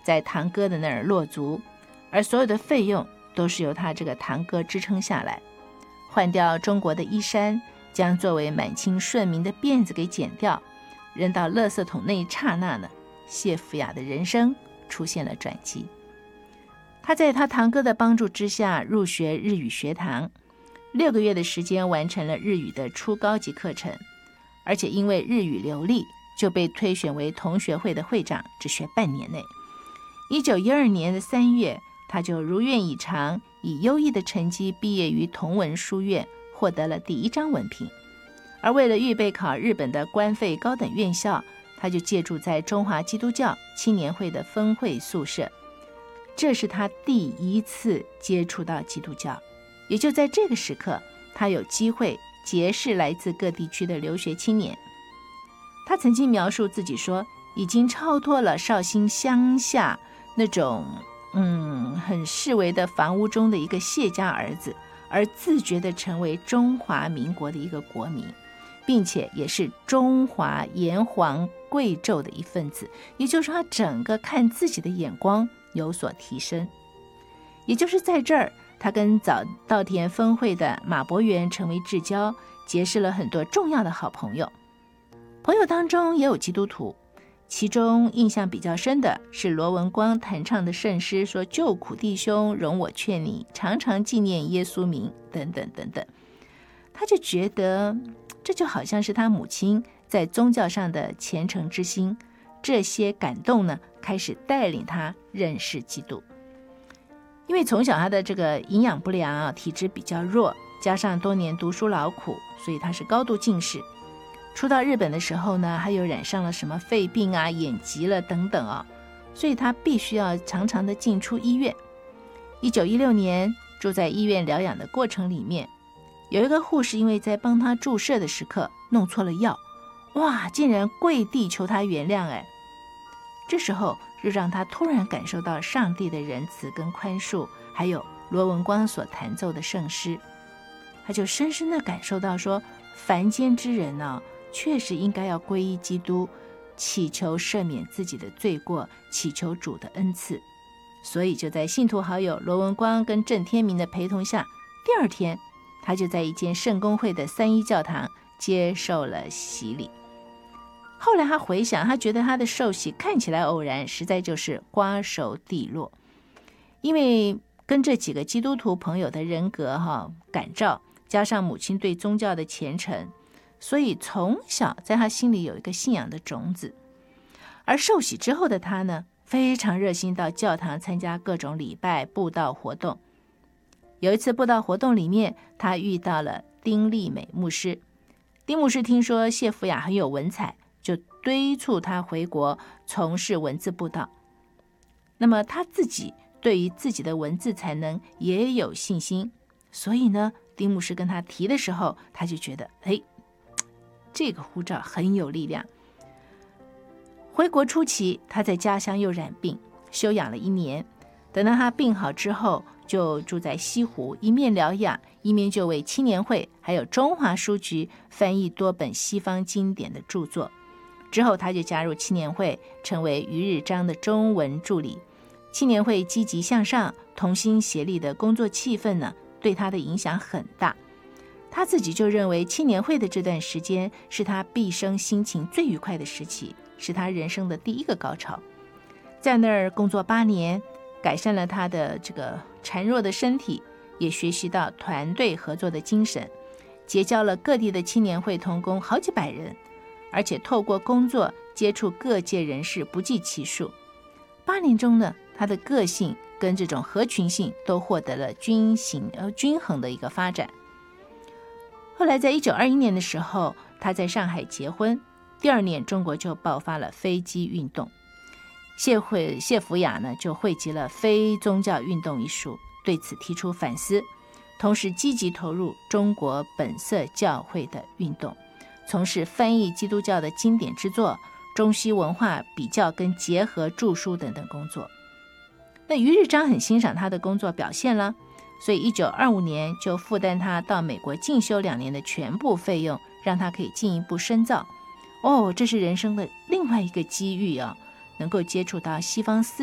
在堂哥的那儿落足，而所有的费用都是由他这个堂哥支撑下来。换掉中国的衣衫，将作为满清顺民的辫子给剪掉，扔到垃圾桶那一刹那呢，谢福雅的人生出现了转机。他在他堂哥的帮助之下入学日语学堂，6个月的时间完成了日语的初高级课程，而且因为日语流利，就被推选为同学会的会长，只学半年内。1912年的3月，他就如愿以偿，以优异的成绩毕业于同文书院，获得了第1张文凭。而为了预备考日本的官费高等院校，他就借住在中华基督教青年会的分会宿舍。这是他第1次接触到基督教，也就在这个时刻，他有机会结识来自各地区的留学青年。他曾经描述自己说，已经超脱了绍兴乡下那种很视为的房屋中的一个谢家儿子，而自觉地成为中华民国的一个国民，并且也是中华炎黄贵胄的一份子。也就是说，他整个看自己的眼光有所提升。也就是在这儿，他跟早稻田分会的马伯元成为至交，结识了很多重要的好朋友。朋友当中也有基督徒，其中印象比较深的是罗文光弹唱的圣诗，说救苦弟兄，容我劝你，常常纪念耶稣名，等等等等。他就觉得这就好像是他母亲在宗教上的虔诚之心，这些感动呢，开始带领他认识基督。因为从小他的这个营养不良体质比较弱，加上多年读书劳苦，所以他是高度近视。初到日本的时候呢，还有染上了什么肺病眼疾了等等所以他必须要常常的进出医院。1916年住在医院疗养的过程里面，有一个护士因为在帮他注射的时刻弄错了药，竟然跪地求他原谅。这时候就让他突然感受到上帝的仁慈跟宽恕，还有罗文光所弹奏的圣诗。他就深深的感受到说，凡间之人确实应该要皈依基督，祈求赦免自己的罪过，祈求主的恩赐。所以就在信徒好友罗文光跟郑天明的陪同下，第2天他就在一间圣公会的3一教堂接受了洗礼。后来他回想，他觉得他的受洗看起来偶然，实在就是瓜熟蒂落。因为跟这几个基督徒朋友的人格感召，加上母亲对宗教的虔诚，所以从小在他心里有一个信仰的种子。而受洗之后的他呢，非常热心到教堂参加各种礼拜布道活动。有一次布道活动里面，他遇到了丁立美牧师。丁牧师听说谢福雅很有文采，就敦促他回国从事文字布道。那么他自己对于自己的文字才能也有信心，所以呢，丁牧师跟他提的时候，他就觉得这个呼召很有力量。回国初期，他在家乡又染病，休养了1年。等到他病好之后，就住在西湖，一面疗养，一面就为青年会还有中华书局翻译多本西方经典的著作。之后他就加入青年会，成为余日章的中文助理。青年会积极向上、同心协力的工作气氛呢，对他的影响很大。他自己就认为青年会的这段时间是他毕生心情最愉快的时期，是他人生的第1个高潮。在那儿工作8年，改善了他的这个孱弱的身体，也学习到团队合作的精神，结交了各地的青年会同工好几百人，而且透过工作接触各界人士不计其数。8年中呢，他的个性跟这种合群性都获得了均衡的一个发展。后来在1921年的时候，他在上海结婚，第2年中国就爆发了飞机运动。谢福雅呢就汇集了《非宗教运动》一书，对此提出反思，同时积极投入中国本色教会的运动，从事翻译基督教的经典之作、中西文化比较跟结合著书等等工作。那余日章很欣赏他的工作表现了，所以1925年就负担他到美国进修2年的全部费用，让他可以进一步深造。这是人生的另外一个机遇能够接触到西方思